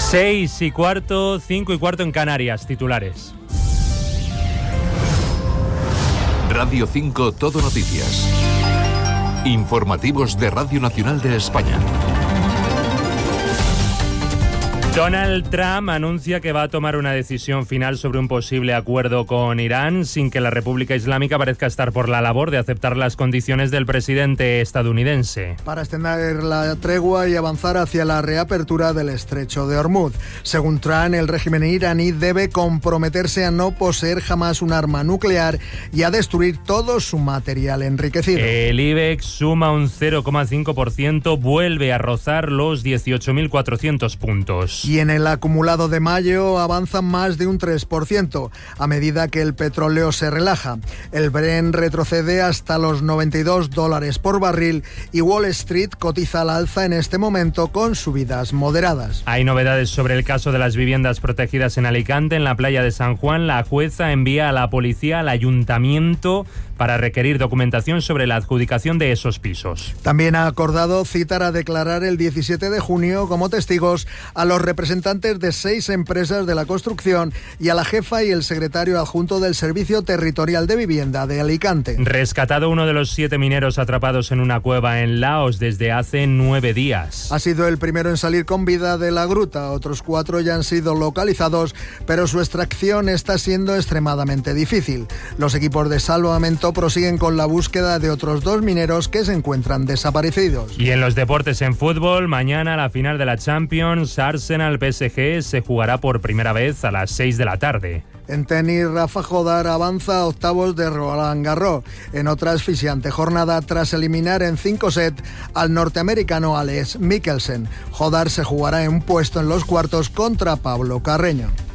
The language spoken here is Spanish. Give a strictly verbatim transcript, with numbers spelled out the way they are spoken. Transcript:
Seis y cuarto, cinco y cuarto en Canarias, titulares. Radio cinco Todo Noticias. Informativos de Radio Nacional de España. Donald Trump anuncia que va a tomar una decisión final sobre un posible acuerdo con Irán sin que la República Islámica parezca estar por la labor de aceptar las condiciones del presidente estadounidense. Para extender la tregua y avanzar hacia la reapertura del estrecho de Hormuz. Según Trump, el régimen iraní debe comprometerse a no poseer jamás un arma nuclear y a destruir todo su material enriquecido. El IBEX suma un cero coma cinco por ciento, vuelve a rozar los dieciocho mil cuatrocientos puntos. Y en el acumulado de mayo avanza más de un tres por ciento, a medida que el petróleo se relaja. El Brent retrocede hasta los noventa y dos dólares por barril y Wall Street cotiza al alza en este momento con subidas moderadas. Hay novedades sobre el caso de las viviendas protegidas en Alicante. En la playa de San Juan, la jueza envía a la policía al ayuntamiento para requerir documentación sobre la adjudicación de esos pisos. También ha acordado citar a declarar el diecisiete de junio como testigos a los representantes de seis empresas de la construcción y a la jefa y el secretario adjunto del Servicio Territorial de Vivienda de Alicante. Rescatado uno de los siete mineros atrapados en una cueva en Laos desde hace nueve días. Ha sido el primero en salir con vida de la gruta. Otros cuatro ya han sido localizados, pero su extracción está siendo extremadamente difícil. Los equipos de salvamento prosiguen con la búsqueda de otros dos mineros que se encuentran desaparecidos. Y en los deportes en fútbol, mañana la final de la Champions, Arsenal P S G, se jugará por primera vez a las seis de la tarde. En tenis, Rafa Jodar avanza a octavos de Roland Garros, en otra asfixiante jornada tras eliminar en cinco sets al norteamericano Alex Mikkelsen. Jodar se jugará en un puesto en los cuartos contra Pablo Carreño.